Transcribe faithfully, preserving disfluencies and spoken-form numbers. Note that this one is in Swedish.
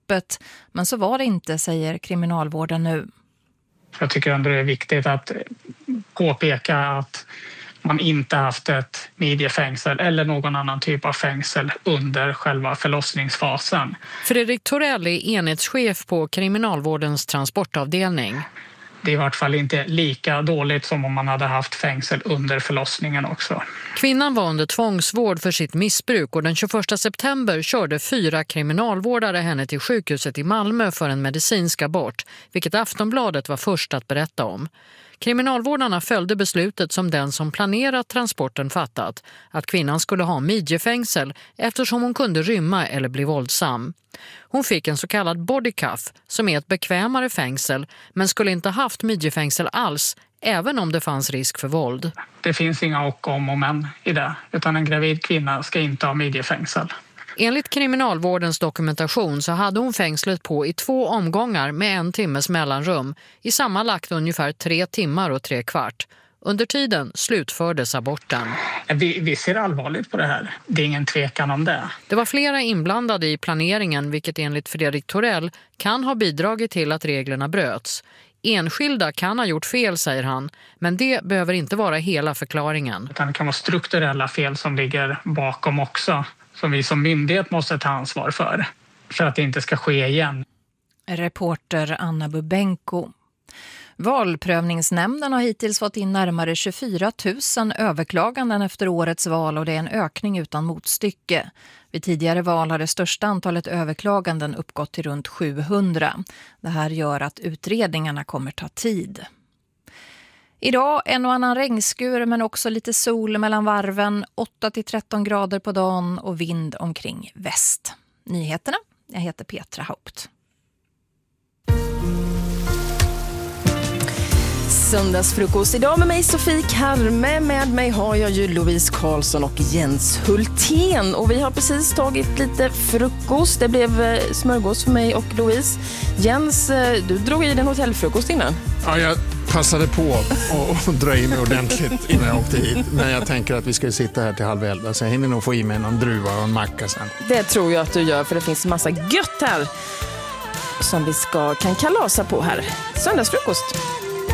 öppet, men så var det inte, säger kriminalvården nu. Jag tycker ändå det är viktigt att påpeka att man inte haft ett midjefängsel eller någon annan typ av fängsel under själva förlossningsfasen. Fredrik Torell är enhetschef på kriminalvårdens transportavdelning. Det är i vart fall inte lika dåligt som om man hade haft fängsel under förlossningen också. Kvinnan var under tvångsvård för sitt missbruk och den tjugoförsta september körde fyra kriminalvårdare henne till sjukhuset i Malmö för en medicinsk abort, vilket Aftonbladet var först att berätta om. Kriminalvårdarna följde beslutet som den som planerat transporten fattat, att kvinnan skulle ha midjefängsel eftersom hon kunde rymma eller bli våldsam. Hon fick en så kallad bodycuff som är ett bekvämare fängsel men skulle inte haft midjefängsel alls även om det fanns risk för våld. Det finns inga och om och men i det, utan en gravid kvinna ska inte ha midjefängsel. Enligt kriminalvårdens dokumentation så hade hon fängslet på i två omgångar med en timmes mellanrum i sammanlagt ungefär tre timmar och tre kvart. Under tiden slutfördes aborten. Vi, vi ser allvarligt på det här. Det är ingen tvekan om det. Det var flera inblandade i planeringen, vilket enligt Fredrik Torell kan ha bidragit till att reglerna bröts. Enskilda kan ha gjort fel, säger han, men det behöver inte vara hela förklaringen. Det kan vara strukturella fel som ligger bakom också, som vi som myndighet måste ta ansvar för, för att det inte ska ske igen. Reporter Anna Bubenko. Valprövningsnämnden har hittills fått in närmare tjugofyra tusen överklaganden efter årets val och det är en ökning utan motstycke. Vid tidigare val har det största antalet överklaganden uppgått till runt sjuhundra. Det här gör att utredningarna kommer ta tid. Idag en och annan regnskur men också lite sol mellan varven, åtta till tretton grader på dagen och vind omkring väst. Nyheterna, jag heter Petra Haupt. Söndagsfrukost idag med mig Sofie Karme. Med mig har jag ju Louise Karlsson och Jens Hultén. Och vi har precis tagit lite frukost. Det blev smörgås för mig och Louise. Jens, du drog i den hotellfrukost innan. Ja, jag passade på och dra i mig ordentligt innan jag åkte hit. Men jag tänker att vi ska sitta här till halv elva. Så jag hinner nog få i mig någon druva och en macka sen. Det tror jag att du gör, för det finns massa gött här som vi ska kan kalasa på här. Söndagsfrukost.